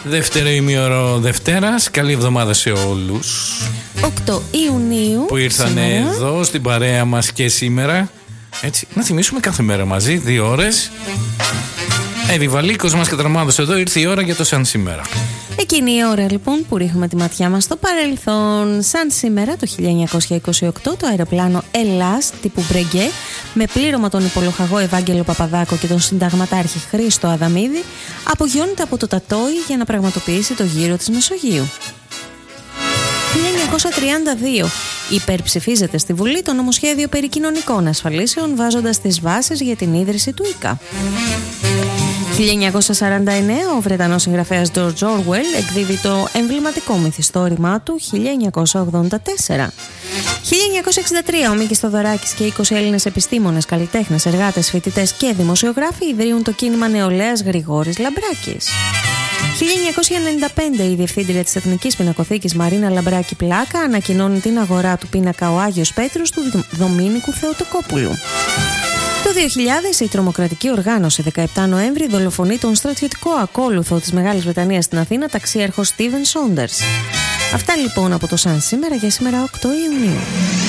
Δεύτερο ημίωρο Δευτέρας. Καλή εβδομάδα σε όλους. 8 Ιουνίου που ήρθαν εδώ στην παρέα μας και σήμερα. Έτσι, να θυμίσουμε κάθε μέρα μαζί, 2 ώρες. Ευηβαλίκος μας κατραμάδος εδώ, ήρθε η ώρα για το σαν σήμερα. Εκείνη η ώρα λοιπόν που ρίχνουμε τη ματιά μας στο παρελθόν. Σαν σήμερα το 1928 το αεροπλάνο Ελλάς τύπου Μπρεγκέ με πλήρωμα τον υπολοχαγό Ευάγγελο Παπαδάκο και τον συνταγματάρχη Χρήστο Αδαμίδη απογειώνεται από το Τατόι για να πραγματοποιήσει το γύρο της Μεσογείου. 1932 υπερψηφίζεται στη Βουλή το νομοσχέδιο περί κοινωνικών ασφαλίσεων βάζοντας τις βάσεις για την ίδρυση του ΙΚΑ. 1949 ο Βρετανός συγγραφέας George Orwell εκδίδει το εμβληματικό μυθιστόρημά του 1984. 1963 ο Μίκης Θοδωράκης και 20 Έλληνες επιστήμονες, καλλιτέχνες, εργάτες, φοιτητές και δημοσιογράφοι ιδρύουν το κίνημα νεολαίας Γρηγόρης Λαμπράκης. 1995 η διευθύντρια της Εθνικής Πινακοθήκης Μαρίνα Λαμπράκη Πλάκα ανακοινώνει την αγορά του πίνακα ο Άγιος Πέτρος του Δομήνικου Θεοτοκόπουλου. Το 2000 η τρομοκρατική οργάνωση 17 Νοέμβρη δολοφονεί τον στρατιωτικό ακόλουθο της Μεγάλης Βρετανίας στην Αθήνα, ταξίαρχο Στίβεν Σόντερς. Αυτά λοιπόν από το Σαν σήμερα για σήμερα 8 Ιουνίου.